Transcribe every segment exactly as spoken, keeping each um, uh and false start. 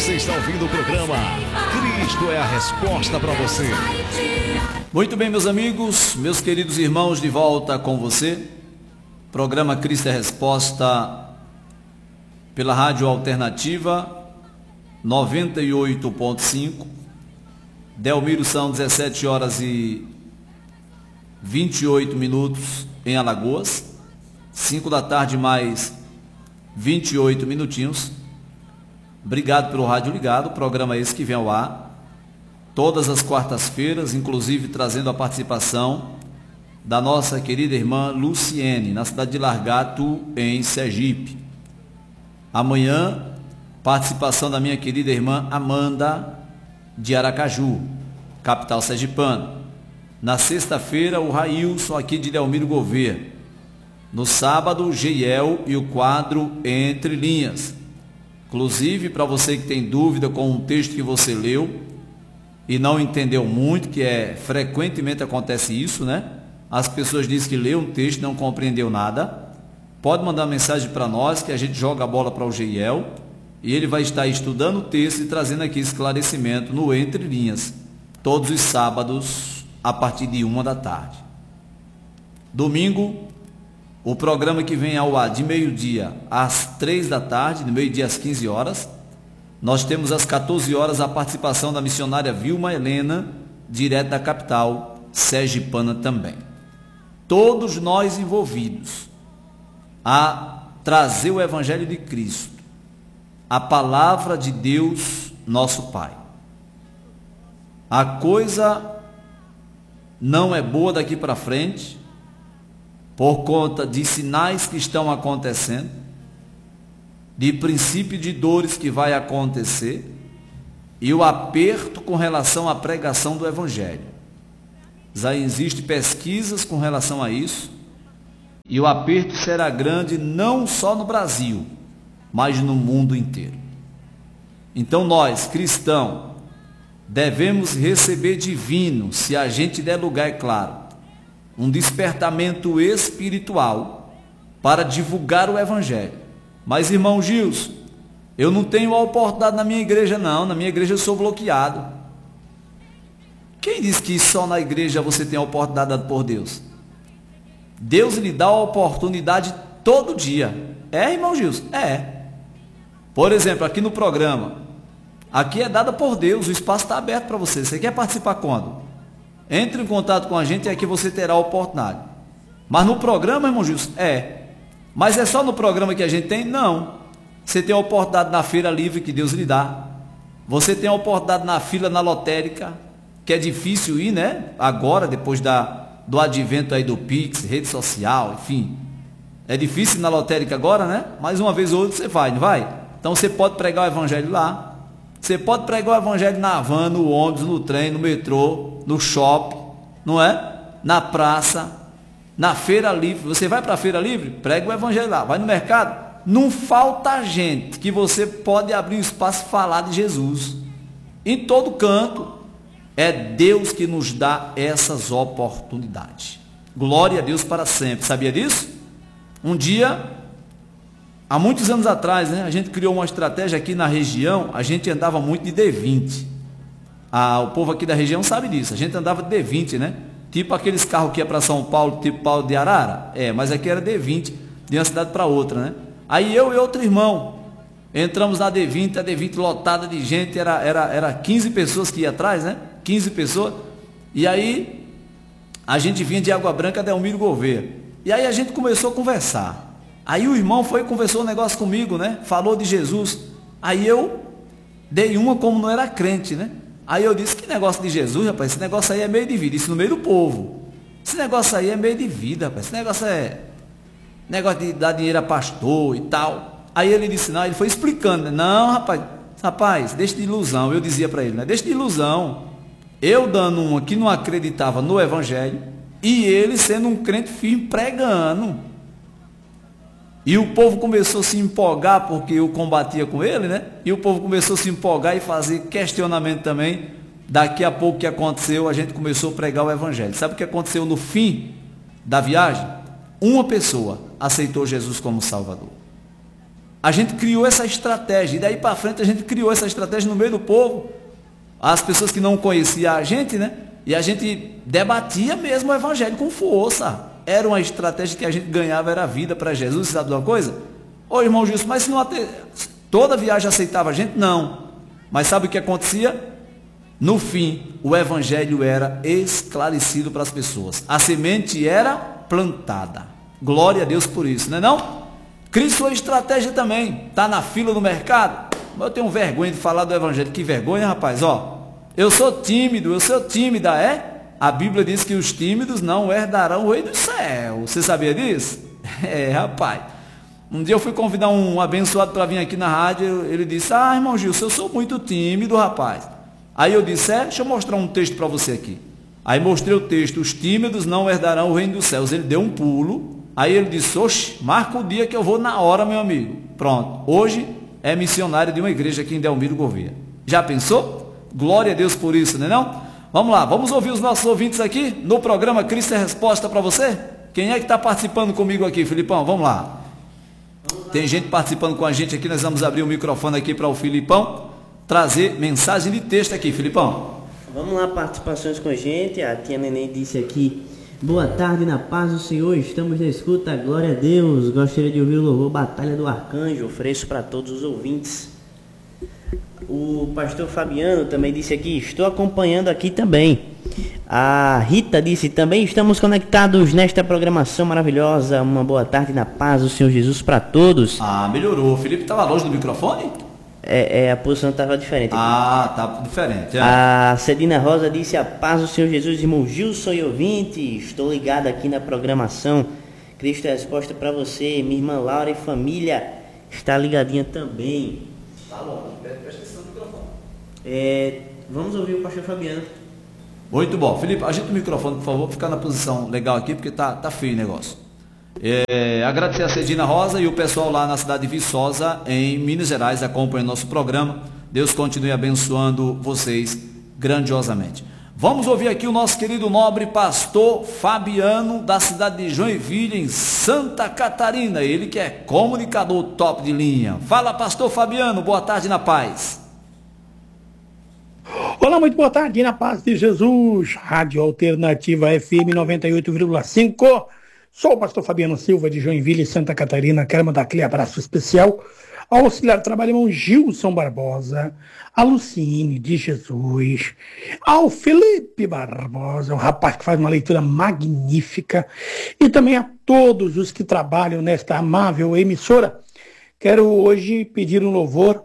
Você está ouvindo o programa Cristo é a Resposta para você. Muito bem, meus amigos, meus queridos irmãos, de volta com você. Programa Cristo é a Resposta pela Rádio Alternativa noventa e oito ponto cinco. Delmiro, são dezessete horas e vinte e oito minutos em Alagoas. cinco da tarde mais vinte e oito minutinhos. Obrigado pelo rádio ligado, programa esse que vem ao ar todas as quartas-feiras, inclusive trazendo a participação da nossa querida irmã Luciene, na cidade de Largato, em Sergipe. Amanhã, participação da minha querida irmã Amanda, de Aracaju, capital sergipana. Na sexta-feira, o Railson, aqui de Delmiro Gouveia. No sábado, o Geiel e o quadro Entre Linhas. Inclusive, para você que tem dúvida com um texto que você leu e não entendeu muito, que é frequentemente acontece isso, né? As pessoas dizem que leu um texto e não compreendeu nada. Pode mandar mensagem para nós, que a gente joga a bola para o Geiel e ele vai estar estudando o texto e trazendo aqui esclarecimento no Entre Linhas, todos os sábados, a partir de uma da tarde. Domingo, o programa que vem ao ar de meio-dia às três da tarde, de meio-dia às quinze horas. Nós temos às quatorze horas a participação da missionária Vilma Helena, direto da capital sergipana também. Todos nós envolvidos a trazer o Evangelho de Cristo, a palavra de Deus, nosso Pai. A coisa não é boa daqui para frente, por conta de sinais que estão acontecendo, de princípio de dores que vai acontecer, e o aperto com relação à pregação do Evangelho. Já existem pesquisas com relação a isso, e o aperto será grande não só no Brasil, mas no mundo inteiro. Então nós, cristãos, devemos receber divino, se a gente der lugar, é claro, um despertamento espiritual para divulgar o Evangelho. Mas, irmão Gilson, eu não tenho a oportunidade na minha igreja, não. Na minha igreja eu sou bloqueado. Quem diz que só na igreja você tem a oportunidade dada por Deus? Deus lhe dá a oportunidade todo dia. É, irmão Gilson? É. Por exemplo, aqui no programa, aqui é dada por Deus, o espaço está aberto para você. Você quer participar quando? Entre em contato com a gente e aqui você terá a oportunidade. Mas no programa, irmão Gilson? É. Mas é só no programa que a gente tem? Não. Você tem a oportunidade na feira livre que Deus lhe dá. Você tem a oportunidade na fila na lotérica, que é difícil ir, né? Agora, depois da, do advento aí do Pix, rede social, enfim. É difícil ir na lotérica agora, né? Mas uma vez ou outra você vai, não vai? Então você pode pregar o Evangelho lá. Você pode pregar o Evangelho na van, no ônibus, no trem, no metrô, no shopping, não é? Na praça, na feira livre. Você vai para a feira livre? Prega o Evangelho lá. Vai no mercado? Não falta gente que você pode abrir um espaço e falar de Jesus. Em todo canto, é Deus que nos dá essas oportunidades. Glória a Deus para sempre. Sabia disso? Um dia, há muitos anos atrás, né, a gente criou uma estratégia aqui na região, a gente andava muito de D vinte. Ah, o povo aqui da região sabe disso, a gente andava de D vinte, né? Tipo aqueles carros que ia para São Paulo, tipo Paulo de Arara. É, mas aqui era D vinte, de uma cidade para outra, né? Aí eu e outro irmão, entramos na D vinte, a D vinte lotada de gente, era, era, era quinze pessoas que ia atrás, né? quinze pessoas, e aí a gente vinha de Água Branca, Delmiro Gouveia. E aí a gente começou a conversar. Aí o irmão foi e conversou um negócio comigo, né? Falou de Jesus. Aí eu dei uma como não era crente, né? Aí eu disse, que negócio de Jesus, rapaz? Esse negócio aí é meio de vida, isso no meio do povo. Esse negócio aí é meio de vida, rapaz. Esse negócio é negócio de dar dinheiro a pastor e tal. Aí ele disse, não, ele foi explicando, né? Não, rapaz, rapaz, deixa de ilusão. Eu dizia para ele, né? Deixa de ilusão. Eu dando uma que não acreditava no Evangelho e ele sendo um crente firme pregando. E o povo começou a se empolgar, porque eu combatia com ele, né? E o povo começou a se empolgar e fazer questionamento também. Daqui a pouco que aconteceu, a gente começou a pregar o Evangelho. Sabe o que aconteceu no fim da viagem? Uma pessoa aceitou Jesus como Salvador. a gente criou essa estratégia, e daí para frente a gente criou essa estratégia no meio do povo, as pessoas que não conheciam a gente, né? E a gente debatia mesmo o evangelho com força. Era uma estratégia que a gente ganhava, era a vida para Jesus. Sabe de uma coisa? Ô irmão Gilson, mas se não ate... toda viagem aceitava a gente? Não. Mas sabe o que acontecia? No fim, o evangelho era esclarecido para as pessoas. A semente era plantada. Glória a Deus por isso, não é não? Crie sua estratégia também. Está na fila do mercado? Eu tenho vergonha de falar do evangelho. Que vergonha, rapaz, ó. Eu sou tímido, eu sou tímida, é? A Bíblia diz que os tímidos não herdarão o reino do céu. Você sabia disso? É, rapaz. Um dia eu fui convidar um abençoado para vir aqui na rádio. Ele disse, ah, irmão Gilson, eu sou muito tímido, rapaz. Aí eu disse, é, deixa eu mostrar um texto para você aqui. Aí mostrei o texto, os tímidos não herdarão o reino dos céus. Ele deu um pulo. Aí ele disse, oxe, marca o dia que eu vou na hora, meu amigo. Pronto, hoje é missionário de uma igreja aqui em Delmiro Gouveia. Já pensou? Glória a Deus por isso, não é não? Vamos lá, vamos ouvir os nossos ouvintes aqui no programa Cristo é Resposta para você? Quem é que está participando comigo aqui, Filipão? Vamos lá. Tem gente participando com a gente aqui, nós vamos abrir o microfone aqui para o Filipão trazer mensagem de texto aqui, Filipão. Vamos lá, participações com a gente. A tia Neném disse aqui, boa tarde, na paz do Senhor, estamos na escuta, glória a Deus. Gostaria de ouvir o louvor Batalha do Arcanjo, ofereço para todos os ouvintes. O pastor Fabiano também disse aqui, estou acompanhando aqui também. A Rita disse, também estamos conectados nesta programação maravilhosa. Uma boa tarde na paz do Senhor Jesus para todos. Ah, melhorou. O Felipe estava longe do microfone? É, é a posição estava diferente. Ah, tá diferente. É. A Cedina Rosa disse, a paz do Senhor Jesus, irmão Gilson e ouvinte. Estou ligado aqui na programação. Cristo é a resposta para você. Minha irmã Laura e família está ligadinha também. Tá bom, presta atenção no microfone. É, vamos ouvir o pastor Fabiano. Muito bom. Felipe, ajeita o microfone, por favor, ficar na posição legal aqui, porque tá, tá feio o negócio. É, agradecer a Cedina Rosa e o pessoal lá na cidade de Viçosa, em Minas Gerais, acompanha nosso programa. Deus continue abençoando vocês grandiosamente. Vamos ouvir aqui o nosso querido nobre pastor Fabiano, da cidade de Joinville, em Santa Catarina. Ele que é comunicador top de linha. Fala, pastor Fabiano, boa tarde na paz. Olá, muito boa tarde na paz de Jesus. Rádio Alternativa F M noventa e oito vírgula cinco. Sou o pastor Fabiano Silva de Joinville, Santa Catarina. Quero mandar aquele abraço especial ao auxiliar de trabalho, irmão Gilson Barbosa, a Lucine de Jesus, ao Felipe Barbosa, um rapaz que faz uma leitura magnífica, e também a todos os que trabalham nesta amável emissora. Quero hoje pedir um louvor.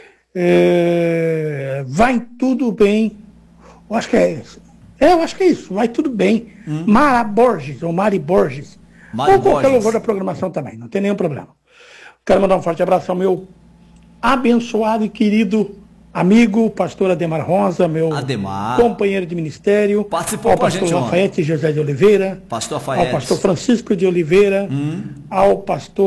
É, vai tudo bem. Eu acho que é isso. É, eu acho que é isso. Vai tudo bem. Hum. Mara Borges, ou Mari Borges. Mari ou qualquer Borges. louvor da programação também, não tem nenhum problema. Quero mandar um forte abraço ao meu abençoado e querido amigo, pastor Ademar Rosa, meu Ademar. companheiro de ministério. Participou ao com a pastor gente Lafayette José de Oliveira. Pastor Ao Lafayette. pastor Francisco de Oliveira. Hum. Ao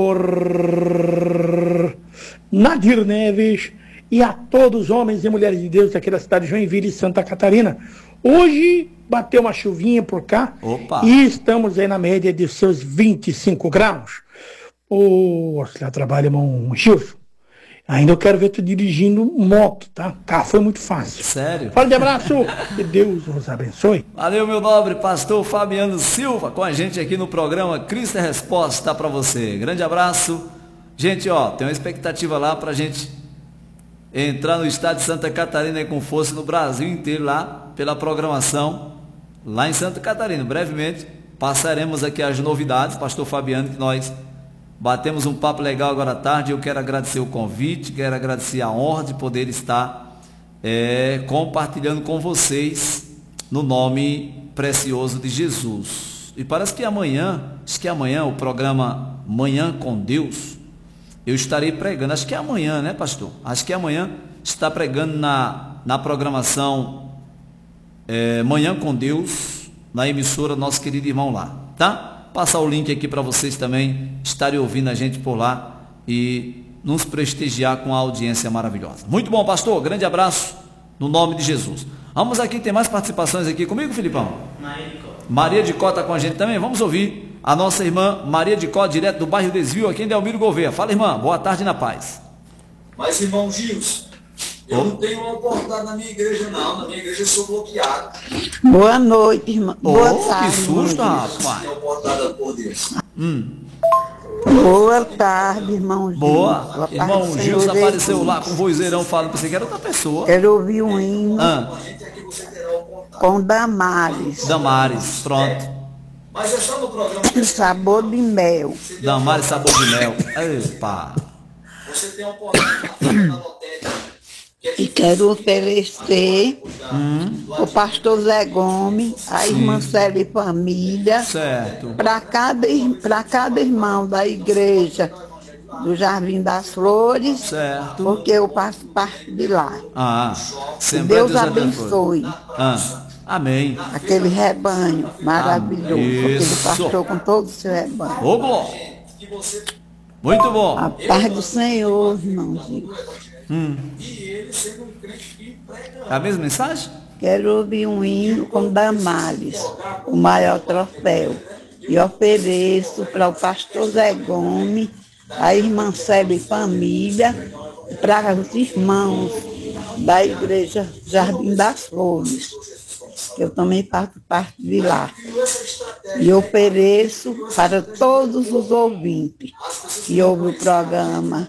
pastor Nadir Neves. E a todos os homens e mulheres de Deus daquela cidade de Joinville e Santa Catarina. Hoje bateu uma chuvinha por cá. Opa. E estamos aí na média de seus vinte e cinco graus. Ô, auxiliar trabalho, irmão Gilson. Ainda eu quero ver tu dirigindo moto, tá? Carro foi muito fácil. Sério? Fala de abraço. Que Deus nos abençoe. Valeu, meu nobre pastor Fabiano Silva, com a gente aqui no programa Cristo é Resposta para você. Grande abraço. Gente, ó, tem uma expectativa lá pra gente entrar no estado de Santa Catarina com força, no Brasil inteiro lá, pela programação, lá em Santa Catarina. Brevemente passaremos aqui as novidades, pastor Fabiano, que nós batemos um papo legal agora à tarde. Eu quero agradecer o convite, quero agradecer a honra de poder estar é, compartilhando com vocês no nome precioso de Jesus. E parece que amanhã, acho que amanhã o programa Manhã com Deus, eu estarei pregando, acho que é amanhã, né, pastor? Acho que é amanhã, está pregando na, na programação é, Manhã com Deus, na emissora nosso querido irmão lá, tá? Passar o link aqui para vocês também estarem ouvindo a gente por lá e nos prestigiar com a audiência maravilhosa. Muito bom, pastor, grande abraço no nome de Jesus. Vamos aqui, tem mais participações aqui comigo, Filipão? Maria de Cota. Maria de Cota com a gente também, vamos ouvir a nossa irmã Maria de Có, direto do bairro Desvio, aqui em Delmiro Gouveia. Fala, irmã, boa tarde na paz. Mas, irmão Gils, eu oh. não tenho uma oportunidade na minha igreja, não. Na minha igreja eu sou bloqueado. Boa noite, irmão. Oh, boa tarde. Que susto, rapaz. Por Deus. Hum. Boa tarde, irmão Gils. Boa. Irmão Gils apareceu lá com o vozeirão falando, pensei que era outra pessoa. Quero ouvir um hino ah. com Damares. Damares, pronto. Mas é só no programa. Sabor de mel. Damares, sabor de mel. Epa. Você tem uma oportunidade na lotérica. E quero oferecer hum. o pastor Zé Gomes, a Sim. irmã Célia e família, para cada, para cada irmão da igreja do Jardim das Flores, certo. porque eu faço parte de lá. Ah, Deus abençoe. Ah, amém. Aquele rebanho maravilhoso, Isso. aquele pastor com todo o seu rebanho. Ô, bom. Muito bom. A paz do Senhor, irmãozinho. Hum. É a mesma mensagem? Quero ouvir um hino com Damares, o maior troféu. E ofereço para o pastor Zé Gomes, a irmã Célia e família, para os irmãos da igreja Jardim das Flores, que eu também faço parte de lá. E ofereço para todos os ouvintes que ouvem o programa.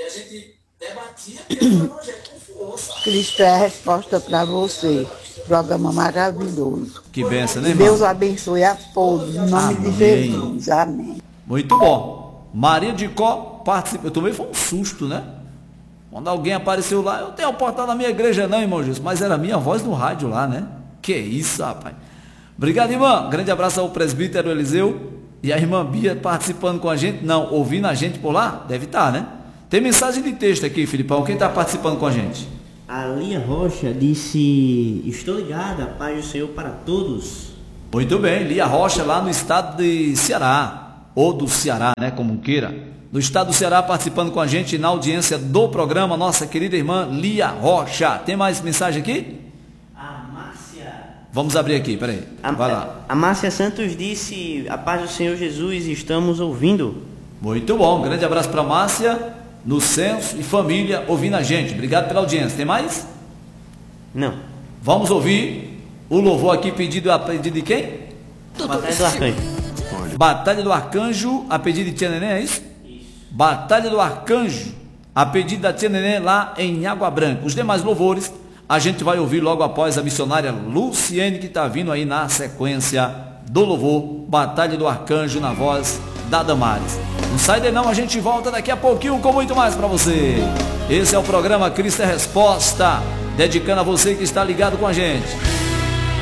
Cristo é a resposta para você. Programa maravilhoso. Que benção, né, irmão? Deus abençoe a todos, em nome Amém. de Jesus. Amém. Muito bom. Maria de Có participa. Eu também foi um susto, né? Quando alguém apareceu lá, eu tenho a porta na minha igreja, não, irmão Jesus, mas era a minha voz no rádio lá, né? Que isso, rapaz. Obrigado, irmã. Grande abraço ao presbítero Eliseu e a irmã Bia participando com a gente. Não, ouvindo a gente por lá? Deve estar, né? Tem mensagem de texto aqui, Filipão. Quem está participando com a gente? A Lia Rocha disse: estou ligada, paz do Senhor para todos. Muito bem, Lia Rocha lá no estado de Ceará, ou do Ceará, né, como queira. No estado do Ceará participando com a gente na audiência do programa, nossa querida irmã Lia Rocha. Tem mais mensagem aqui? A Márcia. Vamos abrir aqui, peraí. A, Vai lá. A Márcia Santos disse: a paz do Senhor Jesus, estamos ouvindo. Muito bom, grande abraço para a Márcia. No Censo e família ouvindo a gente. Obrigado pela audiência. Tem mais? Não. Vamos ouvir o louvor aqui pedido a pedido de quem? Batalha do Arcanjo. Batalha do Arcanjo, a pedido de Tia Neném, é isso? Isso. Batalha do Arcanjo, a pedido da Tia Neném lá em Água Branca. Os demais louvores a gente vai ouvir logo após a missionária Luciene, que está vindo aí na sequência do louvor Batalha do Arcanjo na voz da Damares. Não sai daí não, a gente volta daqui a pouquinho com muito mais para você. Esse é o programa Cristo é Resposta, dedicando a você que está ligado com a gente.